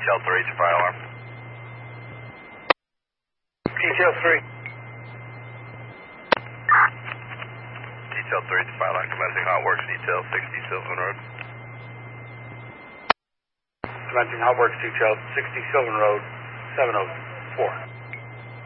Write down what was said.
Detail 3 to fire alarm. Detail 3. Detail 3 to fire alarm. Commencing hot works. Detail 60 Sylvan Road. Commencing hot works detail 60 Sylvan Road, 704.